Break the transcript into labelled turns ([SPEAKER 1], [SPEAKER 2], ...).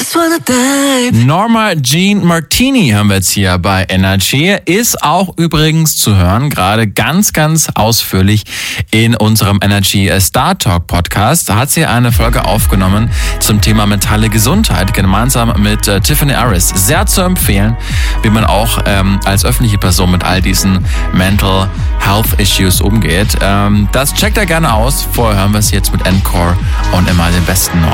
[SPEAKER 1] Norma Jean Martini haben wir jetzt hier bei Energy. Ist auch übrigens zu hören, gerade ganz, ganz ausführlich in unserem Energy Star Talk Podcast. Da hat sie eine Folge aufgenommen zum Thema mentale Gesundheit, gemeinsam mit Tiffany Harris. Sehr zu empfehlen, wie man auch als öffentliche Person mit all diesen Mental Health Issues umgeht. Das checkt er gerne aus. Vorher hören wir es jetzt mit Encore und immer den besten Nord.